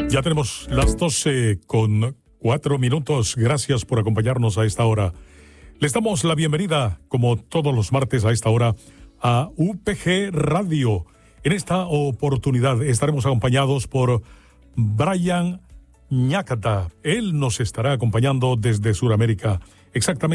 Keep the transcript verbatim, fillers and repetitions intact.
Ya tenemos las doce con cuatro minutos. Gracias por acompañarnos a esta hora. Les damos la bienvenida, como todos los martes a esta hora, a U P G Radio. En esta oportunidad estaremos acompañados por Brian Ñacata. Él nos estará acompañando desde Sudamérica, exactamente